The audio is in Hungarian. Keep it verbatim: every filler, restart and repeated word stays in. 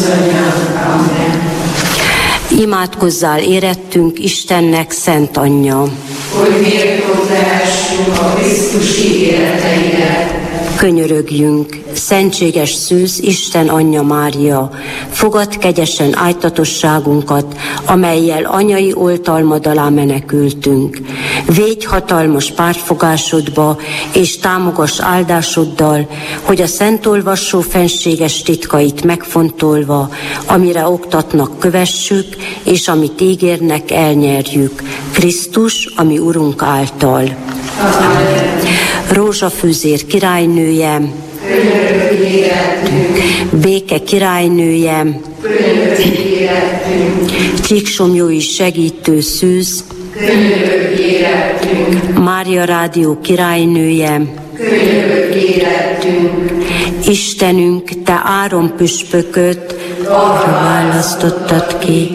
Imádkozzál érettünk Istennek szent anyja, hogy méltó lehessünk a Krisztus ígéreteire. Könyörögjünk, szentséges szűz Isten anyja Mária, fogad kegyesen ájtatosságunkat, amellyel anyai oltalmad alá menekültünk. Védj hatalmas pártfogásodba, és támogass áldásoddal, hogy a szentolvassó fenséges titkait megfontolva, amire oktatnak, kövessük, és amit ígérnek, elnyerjük. Krisztus, ami Urunk által. Amen. Rózsafűzér királynője, Könyörögj érettünk. Béke királynője, Könyörögj érettünk. Csíksomjói segítő szűz, Könyörögj érettünk. Mária Rádió királynője, Könyörögj érettünk. Istenünk, te Áron püspököt arra választottad ki,